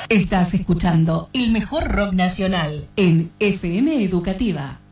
Estás escuchando el mejor rock nacional en FM Educativa.